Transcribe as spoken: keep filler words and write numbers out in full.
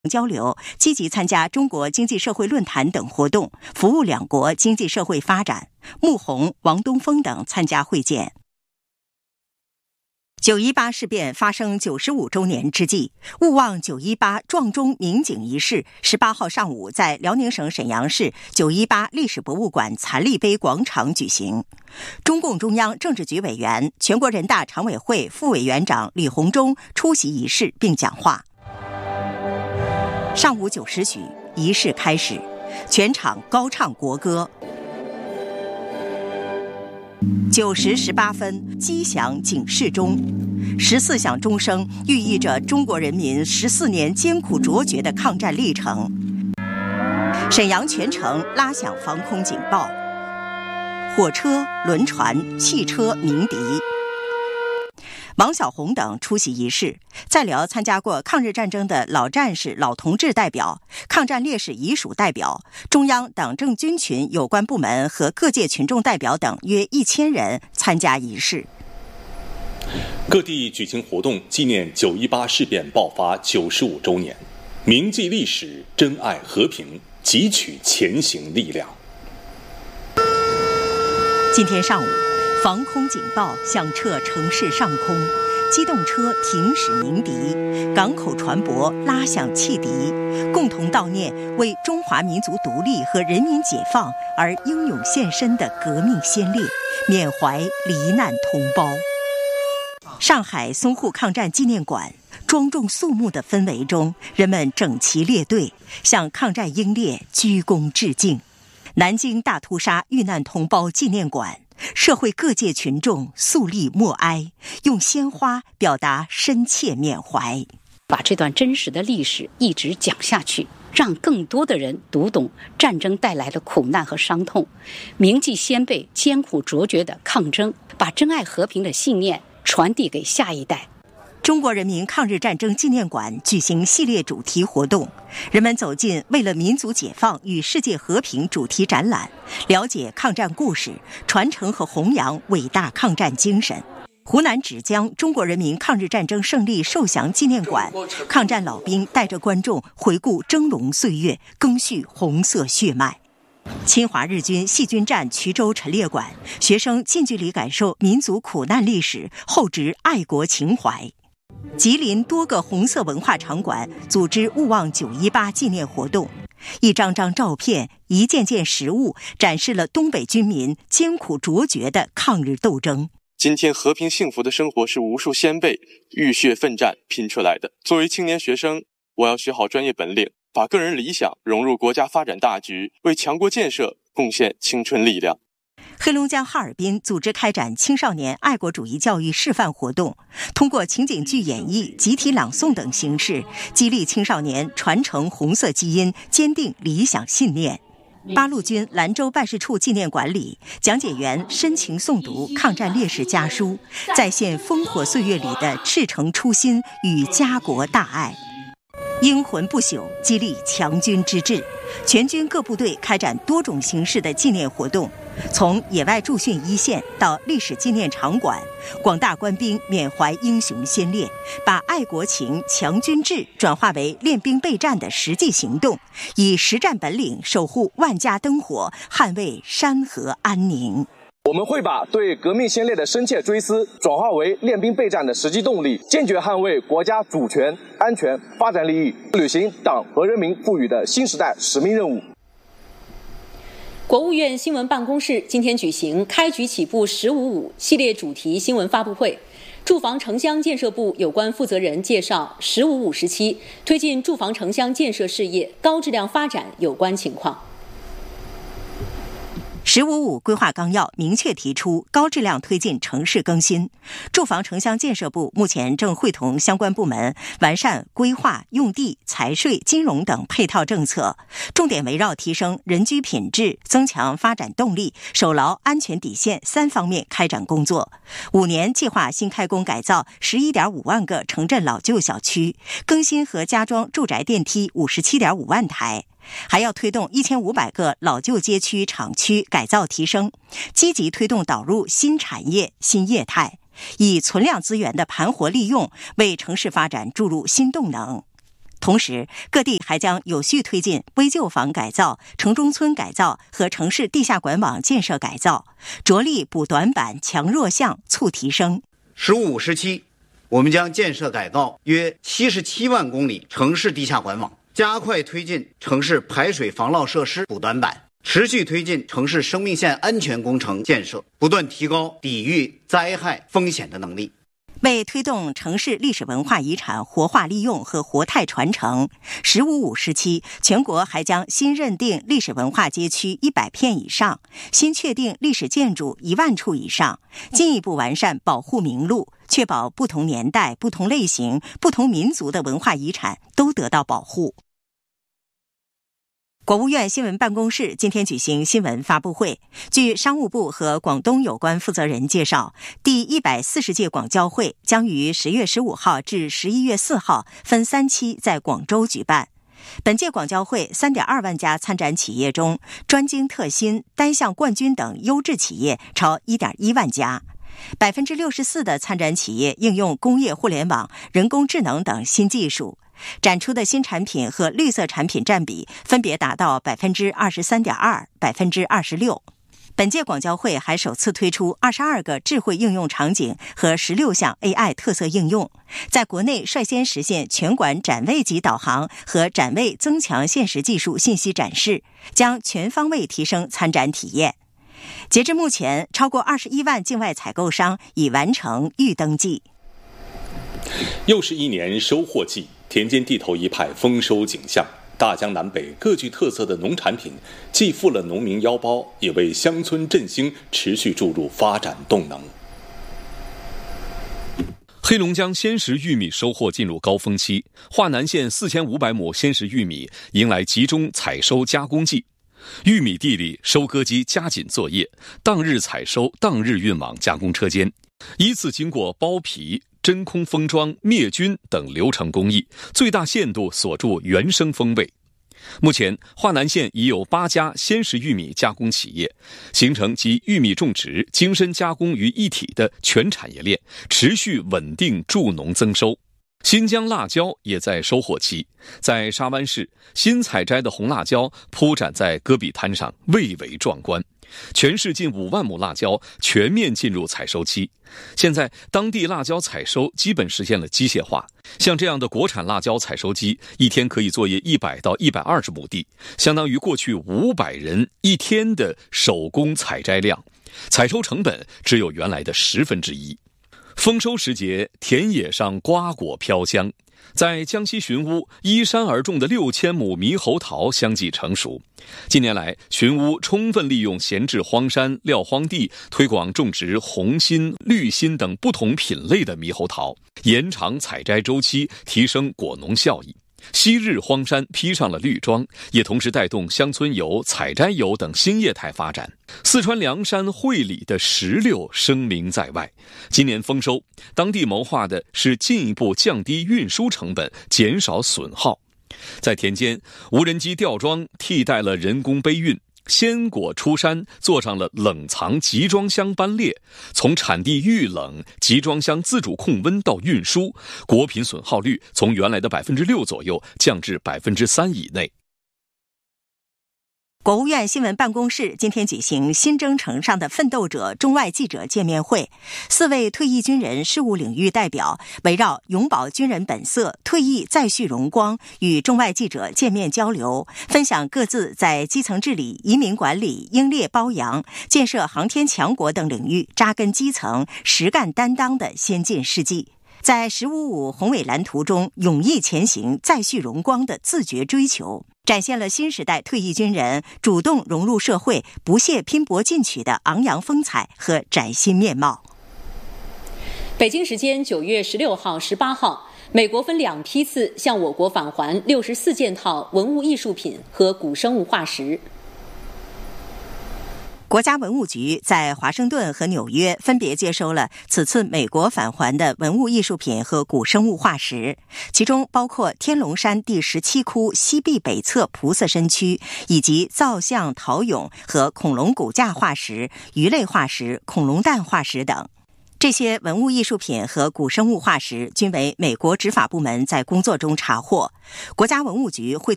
交流，积极参加中国经济社会论坛等活动，服务两国经济社会发展。穆虹、王东峰等参加会见。九一八事变发生九十五周年之际，勿忘九一八撞钟鸣警仪式十八号上午在辽宁省沈阳市九一八历史博物馆残立碑广场举行。中共中央政治局委员、全国人大常委会副委员长李鸿忠出席仪式并讲话。上午九时许，仪式开始，全场高唱国歌。九时十八分，击响警示钟，十四响钟声寓意着中国人民十四年艰苦卓绝的抗战历程。沈阳全城拉响防空警报，火车、轮船、汽车鸣笛。王小红等出席仪式，在辽参加过抗日战争的老战士、老同志代表、抗战烈士遗属代表、中央党政军群有关部门和各界群众代表等约一千人参加仪式。 各地举行活动，纪念九一八事变爆发九十五周年，铭记历史，珍爱和平，汲取前行力量。 今天上午，防空警报响彻城市上空，机动车停驶鸣笛，港口船舶拉响汽笛，共同悼念为中华民族独立和人民解放而英勇献身的革命先烈，缅怀罹难同胞。上海淞沪抗战纪念馆庄重肃穆的氛围中，人们整齐列队，向抗战英烈鞠躬致敬。南京大屠杀遇难同胞纪念馆，社会各界群众肃立默哀，用鲜花表达深切缅怀， 把这段真实的历史一直讲下去，让更多的人读懂战争带来的苦难和伤痛，铭记先辈艰苦卓绝的抗争，把珍爱和平的信念传递给下一代。 中国人民抗日战争纪念馆举行系列主题活动，人们走进为了民族解放与世界和平主题展览，了解抗战故事，传承和弘扬伟大抗战精神。湖南芷江中国人民抗日战争胜利受降纪念馆，抗战老兵带着观众回顾峥嵘岁月，赓续红色血脉。侵华日军细菌战衢州陈列馆，学生近距离感受民族苦难历史，厚植爱国情怀。吉林多个红色文化场馆组织勿忘九一八纪念活动，一张张照片，一件件实物，展示了东北军民艰苦卓绝的抗日斗争。 今天和平幸福的生活是无数先辈浴血奋战拼出来的。作为青年学生，我要学好专业本领，把个人理想融入国家发展大局，为强国建设贡献青春力量。 黑龙江哈尔滨组织开展青少年爱国主义教育示范活动，通过情景剧演绎、集体朗诵等形式，激励青少年传承红色基因，坚定理想信念。八路军兰州办事处纪念馆里，讲解员深情诵读抗战烈士家书，再现烽火岁月里的赤诚初心与家国大爱。英魂不朽，激励强军之志。全军各部队开展多种形式的纪念活动，从野外驻训一线到历史纪念场馆，广大官兵缅怀英雄先烈，把爱国情、强军志转化为练兵备战的实际行动，以实战本领守护万家灯火，捍卫山河安宁。 我们会把对革命先烈的深切追思转化为练兵备战的实际动力，坚决捍卫国家主权、安全、发展利益，履行党和人民赋予的新时代使命任务。 国务院新闻办公室今天举行开局起步十五五系列主题新闻发布会，住房城乡建设部有关负责人介绍十五五时期推进住房城乡建设事业高质量发展有关情况。 十五五规划纲要明确提出高质量推进城市更新，住房城乡建设部目前正会同相关部门完善规划、用地、财税、金融等配套政策，重点围绕提升人居品质、增强发展动力、守牢安全底线三方面开展工作。五年计划新开工改造十一点五万个城镇老旧小区，更新和加装住宅电梯五十七点五万台。还要推动一千五百个老旧街区厂区改造提升，积极推动导入新产业新业态，以存量资源的盘活利用为城市发展注入新动能。 同时，各地还将有序推进危旧房改造、城中村改造和城市地下管网建设改造，着力补短板、强弱项、促提升。 十五五时期，我们将建设改造约七十七万公里城市地下管网，加快推进城市排水防涝设施补短板，持续推进城市生命线安全工程建设，不断提高抵御灾害风险的能力。 为推动城市历史文化遗产活化利用和活态传承，十五五时期，全国还将新认定历史文化街区一百片以上，新确定历史建筑一万处以上，进一步完善保护名录，确保不同年代、不同类型、不同民族的文化遗产都得到保护。国务院新闻办公室今天举行新闻发布会，据商务部和广东有关负责人介绍，第一百四十届广交会将于十月十五号至十一月四号分三期在广州举办。本届广交会 三点二万家参展企业中，专精特新、单项冠军等优质企业超 一点一万家。百分之六十四的参展企业应用工业互联网、人工智能等新技术。展出的新产品和绿色产品占比分别达到 百分之二十三点二、百分之二十六。本届广交会还首次推出二十二个智慧应用场景和十六项 A I 特色应用，在国内率先实现全馆展位级导航和展位增强现实技术信息展示，将全方位提升参展体验。截至目前，超过二十一万境外采购商已完成预登记。 又是一年收获季，田间地头一派丰收景象，大江南北各具特色的农产品既富了农民腰包，也为乡村振兴持续注入发展动能。 黑龙江鲜食玉米收获进入高峰期，华南县四千五百亩鲜食玉米迎来集中采收加工季。玉米地里收割机加紧作业，当日采收，当日运往加工车间，依次经过剥皮、真空封装、灭菌等流程工艺，最大限度锁住原生风味。目前，华南县已有八家鲜食玉米加工企业，形成集玉米种植、精深加工于一体的全产业链，持续稳定助农增收。新疆辣椒也在收获期，在沙湾市，新采摘的红辣椒铺展在戈壁滩上，蔚为壮观。全市近五万亩辣椒全面进入采收期，现在当地辣椒采收基本实现了机械化。像这样的国产辣椒采收机，一天可以作业一百到一百二十亩地，相当于过去五百人一天的手工采摘量，采收成本只有原来的十分之一。丰收时节，田野上瓜果飘香。在江西寻乌，依山而种的六千亩猕猴桃相继成熟。近年来，寻乌充分利用闲置荒山、撂荒地，推广种植红心、绿心等不同品类的猕猴桃，延长采摘周期，提升果农效益。昔日荒山披上了绿装，也同时带动乡村游、采摘游等新业态发展。四川凉山会理的石榴声名在外，今年丰收，当地谋划的是进一步降低运输成本，减少损耗。在田间，无人机吊装替代了人工背运，鲜果出山做上了冷藏集装箱班列，从产地预冷、集装箱自主控温到运输，果品损耗率从原来的 百分之六 左右降至 百分之三 以内。 国务院新闻办公室今天举行新征程上的奋斗者中外记者见面会，四位退役军人事务领域代表围绕永葆军人本色、退役再续荣光，与中外记者见面交流，分享各自在基层治理、移民管理、英烈褒扬、建设航天强国等领域扎根基层、实干担当的先进事迹。在十五五宏伟蓝图中勇毅前行、再续荣光的自觉追求，展现了新时代退役军人主动融入社会、不懈拼搏进取的昂扬风采和崭新面貌。 北京时间九月十六号、十八号，美国分两批次向我国返还六十四件套文物艺术品和古生物化石。 国家文物局在华盛顿和纽约分别接收了此次美国返还的文物艺术品和古生物化石，其中包括天龙山第十七窟西壁北侧菩萨身躯，以及造像陶俑和恐龙骨架化石、鱼类化石、恐龙蛋化石等。 这些文物艺术品和古生物化石均为美国执法部门在工作中查获，国家文物局会